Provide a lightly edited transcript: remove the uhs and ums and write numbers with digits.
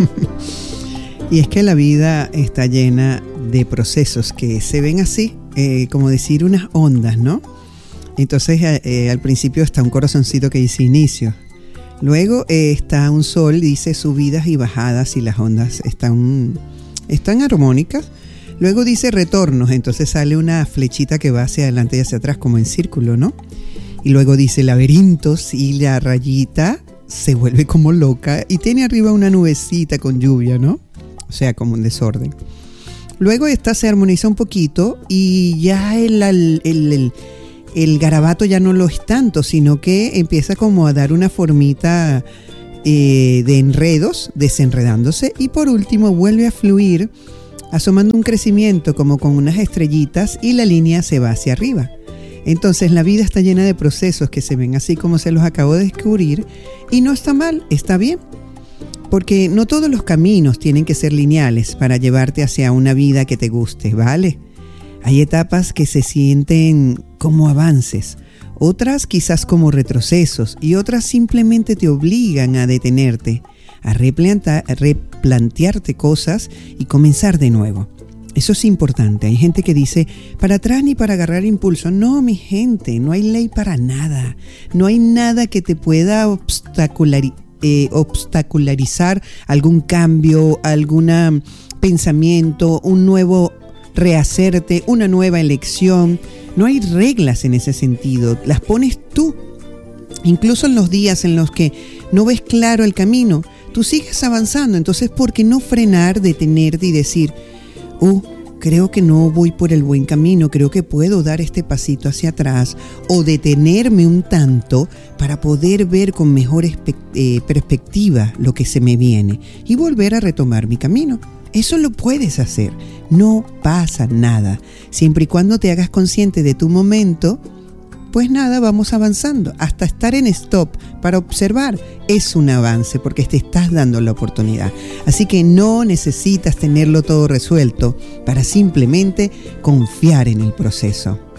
Y es que la vida está llena de procesos que se ven así, como decir unas ondas, ¿no? Entonces al principio está un corazoncito que dice inicio. Luego está un sol, dice subidas y bajadas, y las ondas están armónicas. Luego dice retornos, entonces sale una flechita que va hacia adelante y hacia atrás como en círculo, ¿no? Y luego dice laberintos y la rayita se vuelve como loca y tiene arriba una nubecita con lluvia, ¿no? O sea, como un desorden. Luego esta se armoniza un poquito y ya el garabato ya no lo es tanto, sino que empieza como a dar una formita de enredos, desenredándose, y por último vuelve a fluir, asomando un crecimiento como con unas estrellitas, y la línea se va hacia arriba. Entonces la vida está llena de procesos que se ven así como se los acabo de descubrir, y no está mal, está bien. Porque no todos los caminos tienen que ser lineales para llevarte hacia una vida que te guste, ¿vale? Hay etapas que se sienten como avances, otras quizás como retrocesos, y otras simplemente te obligan a detenerte, a replantearte cosas y comenzar de nuevo. Eso es importante. Hay gente que dice, para atrás ni para agarrar impulso. No, mi gente, no hay ley para nada. No hay nada que te pueda obstacularizar algún cambio, algún pensamiento, un nuevo rehacerte, una nueva elección. No hay reglas en ese sentido, las pones tú. Incluso en los días en los que no ves claro el camino, tú sigues avanzando. Entonces, ¿por qué no frenar, detenerte y decir, creo que no voy por el buen camino, creo que puedo dar este pasito hacia atrás, o detenerme un tanto para poder ver con mejor perspectiva lo que se me viene y volver a retomar mi camino? Eso lo puedes hacer, no pasa nada. Siempre y cuando te hagas consciente de tu momento, pues nada, vamos avanzando. Hasta estar en stop para observar es un avance, porque te estás dando la oportunidad. Así que no necesitas tenerlo todo resuelto para simplemente confiar en el proceso.